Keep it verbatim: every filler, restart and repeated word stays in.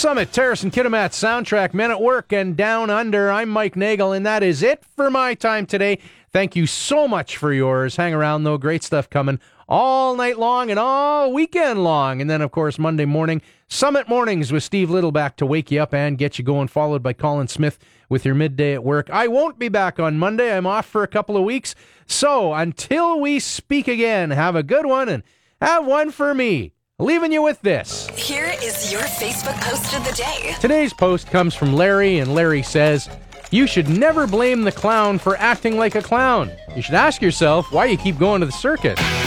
Summit, Terrace and Kitimat soundtrack, Men at Work and Down Under. I'm Mike Nagel, and that is it for my time today. Thank you so much for yours. Hang around, though. Great stuff coming all night long and all weekend long. And then, of course, Monday morning, Summit Mornings with Steve Littleback to wake you up and get you going, followed by Colin Smith with your midday at work. I won't be back on Monday. I'm off for a couple of weeks. So until we speak again, have a good one and have one for me. Leaving you with this. Here is your Facebook post of the day. Today's post comes from Larry, and Larry says, "You should never blame the clown for acting like a clown. You should ask yourself why you keep going to the circus."